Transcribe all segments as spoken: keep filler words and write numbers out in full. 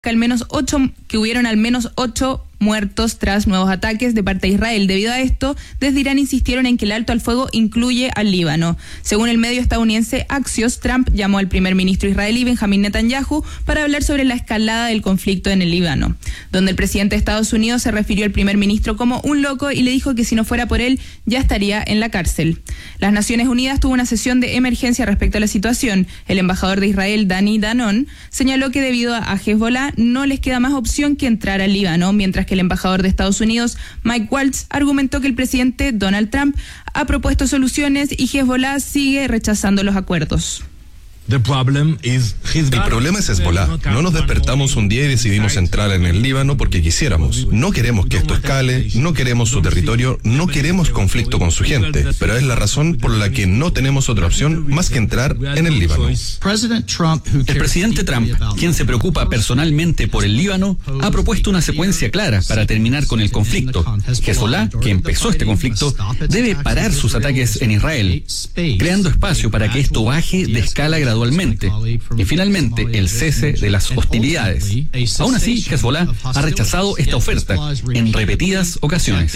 que al menos ocho, que hubieron al menos ocho muertos tras nuevos ataques de parte de Israel. Debido a esto, desde Irán insistieron en que el alto al fuego incluye al Líbano. Según el medio estadounidense Axios, Trump llamó al primer ministro israelí Benjamin Netanyahu para hablar sobre la escalada del conflicto en el Líbano, donde el presidente de Estados Unidos se refirió al primer ministro como un loco y le dijo que si no fuera por él ya estaría en la cárcel. Las Naciones Unidas tuvo una sesión de emergencia respecto a la situación. El embajador de Israel, Dani Danon, señaló que debido a Hezbollah no les queda más opción que entrar al Líbano, mientras que el embajador de Estados Unidos, Mike Waltz, argumentó que el presidente Donald Trump ha propuesto soluciones y Hezbollah sigue rechazando los acuerdos. El problema es Hezbollah. No nos despertamos un día y decidimos entrar en el Líbano porque quisiéramos. No queremos que esto escale, no queremos su territorio, no queremos conflicto con su gente, pero es la razón por la que no tenemos otra opción más que entrar en el Líbano. El presidente Trump, quien se preocupa personalmente por el Líbano, ha propuesto una secuencia clara para terminar con el conflicto. Hezbollah, que empezó este conflicto, debe parar sus ataques en Israel, creando espacio para que esto baje de escala gradualmente. Y finalmente, el cese de las hostilidades. Aún así, Hezbollah ha rechazado esta oferta en repetidas ocasiones.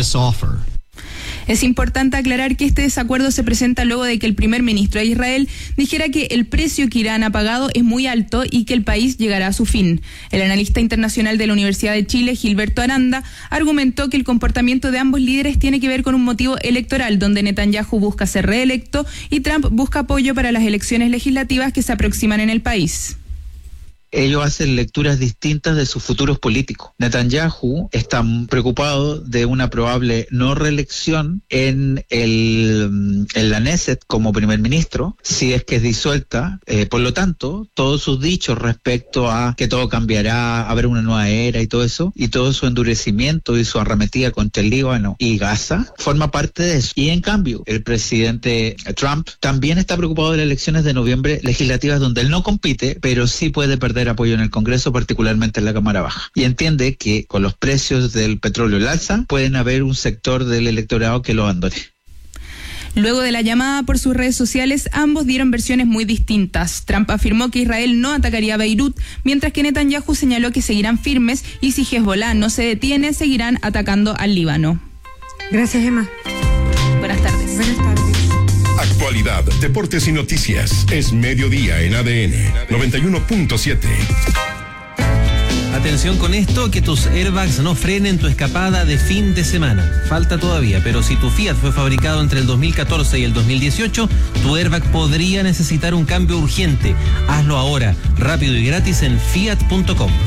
Es importante aclarar que este desacuerdo se presenta luego de que el primer ministro de Israel dijera que el precio que Irán ha pagado es muy alto y que el país llegará a su fin. El analista internacional de la Universidad de Chile, Gilberto Aranda, argumentó que el comportamiento de ambos líderes tiene que ver con un motivo electoral, donde Netanyahu busca ser reelecto y Trump busca apoyo para las elecciones legislativas que se aproximan en el país. Ellos hacen lecturas distintas de sus futuros políticos. Netanyahu está preocupado de una probable no reelección en el en la Knesset como primer ministro, si es que es disuelta. Eh, por lo tanto, todos sus dichos respecto a que todo cambiará, habrá una nueva era y todo eso, y todo su endurecimiento y su arremetida contra el Líbano y Gaza, forma parte de eso. Y en cambio, el presidente Trump también está preocupado de las elecciones de noviembre legislativas donde él no compite, pero sí puede perder apoyo en el Congreso, particularmente en la Cámara Baja. Y entiende que con los precios del petróleo al alza, pueden haber un sector del electorado que lo abandone. Luego de la llamada por sus redes sociales, ambos dieron versiones muy distintas. Trump afirmó que Israel no atacaría a Beirut, mientras que Netanyahu señaló que seguirán firmes y si Hezbollah no se detiene, seguirán atacando al Líbano. Gracias, Emma. Buenas tardes. Buenas tardes. Actualidad, deportes y noticias. Es mediodía en A D N noventa y uno punto siete. Atención con esto, que tus airbags no frenen tu escapada de fin de semana. Falta todavía, pero si tu Fiat fue fabricado entre el dos mil catorce y el dos mil dieciocho, tu airbag podría necesitar un cambio urgente. Hazlo ahora, rápido y gratis en fiat punto com.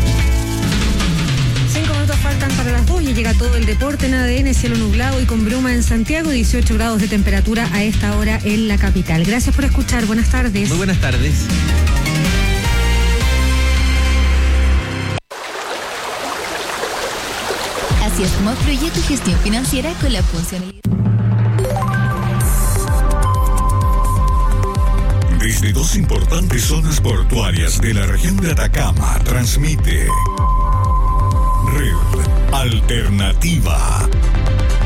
Faltan para las dos y llega todo el deporte en A D N, cielo nublado y con bruma en Santiago, dieciocho grados de temperatura a esta hora en la capital. Gracias por escuchar, buenas tardes. Muy buenas tardes. Así es como fluye tu gestión financiera con la funcionalidad. Desde dos importantes zonas portuarias de la región de Atacama, transmite Red Alternativa.